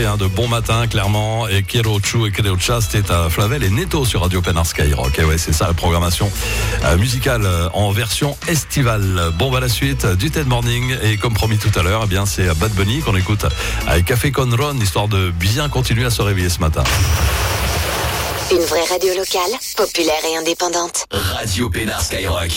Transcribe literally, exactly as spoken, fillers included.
rentrée hein, de bon matin, clairement. Et Quiero Chu et Quiero Cha, c'était à Flavel et Netto sur Radio Pénard Skyrock. Et ouais, c'est ça la programmation euh, musicale euh, en version estivale. Bon, bah la suite du Ted Morning. Et comme promis tout à l'heure, eh bien c'est Bad Bunny qu'on écoute avec Café Con Ron, histoire de bien continuer à se réveiller ce matin. Une vraie radio locale, populaire et indépendante. Radio Pénard Skyrock.